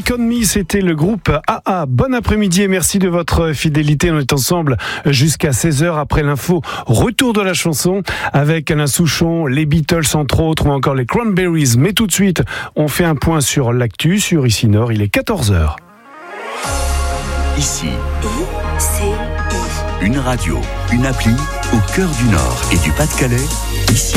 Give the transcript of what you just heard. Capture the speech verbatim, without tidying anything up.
Walk On Me, c'était le groupe A A. Bon après-midi et merci de votre fidélité. On est ensemble jusqu'à seize heures après l'info. Retour de la chanson avec Alain Souchon, les Beatles entre autres ou encore les Cranberries. Mais tout de suite, on fait un point sur l'actu sur Ici Nord. Il est quatorze heures. Ici, une radio, une appli au cœur du Nord et du Pas-de-Calais. Ici.